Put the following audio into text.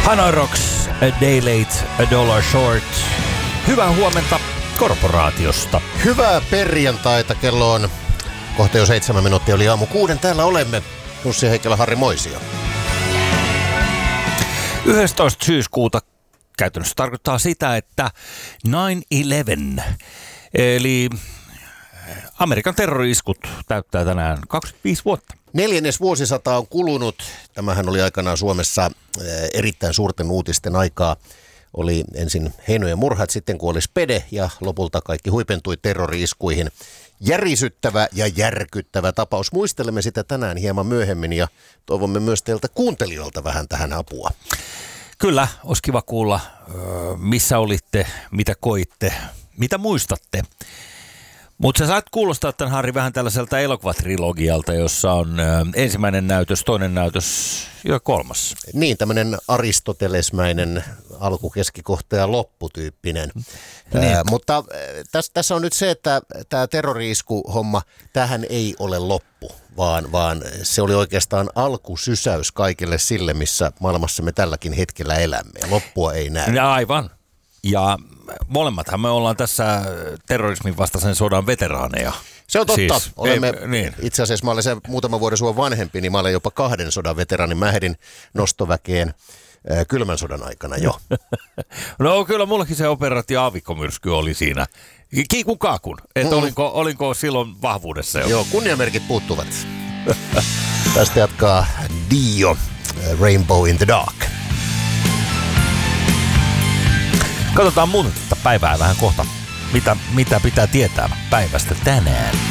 Hanoi Rocks, A Day Late, A Dollar Short. Hyvää huomenta korporaatiosta. Hyvää perjantaita, kello on kohta jo 7 minuuttia, oli aamu 6. Täällä olemme, Jussi Heikkilä, Harri Moisio. 11. syyskuuta käytännössä tarkoittaa sitä, että 9/11, eli Amerikan terrori-iskut täyttää tänään 25 vuotta. 4. vuosisata on kulunut. Tämähän oli aikanaan Suomessa erittäin suurten uutisten aikaa. Oli ensin heinojen murhat, sitten kuoli Spede ja lopulta kaikki huipentui terrori-iskuihin. Järisyttävä ja järkyttävä tapaus. Muistelemme sitä tänään hieman myöhemmin ja toivomme myös teiltä kuuntelijoilta vähän tähän apua. Kyllä, olisi kiva kuulla, missä olitte, mitä koitte, mitä muistatte. Mutta sä saat kuulostaa tämän, Harri, vähän tällaiselta elokuvatrilogialta, jossa on ensimmäinen näytös, toinen näytös ja kolmas. Niin, tämmöinen aristotelesmäinen alku, keskikohta ja lopputyyppinen. Niin. Mutta tässä on nyt se, että tämä terrori-isku-homma, tämähän ei ole loppu, vaan se oli oikeastaan alkusysäys kaikille sille, missä maailmassa me tälläkin hetkellä elämme. Ja loppua ei näy. Ja aivan. Ja molemmathan me ollaan tässä terrorismin vastaisen sodan veteraaneja. Se on totta. Siis, olemme, niin. Itse asiassa mä olen sen muutaman vuoden sua vanhempi, niin mä olen jopa 2 sodan veteraani. Mä ehdin nostoväkeen kylmän sodan aikana jo. No kyllä mullakin se operaatio Aavikkomyrsky oli siinä. Kiikun kaakun. Että olinko silloin vahvuudessa jo? Joo, kunniamerkit puuttuvat. Tästä jatkaa Dio, Rainbow in the Dark. Katsotaan muuten tätä päivää vähän kohta. Mitä pitää tietää päivästä tänään?